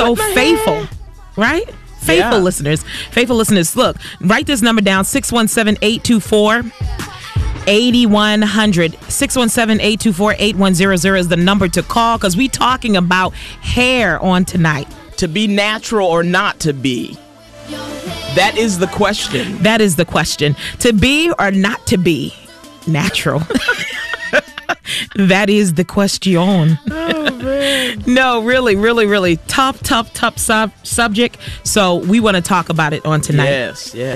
so faithful, right? Faithful listeners. Faithful listeners. Look, write this number down, 617-824-8100. 617-824-8100 is the number to call because we talking about hair on tonight. To be natural or not to be? That is the question. That is the question. To be or not to be natural? That is the question. Oh, man. No, really, really, really tough subject. So we want to talk about it on tonight. Yes, yes.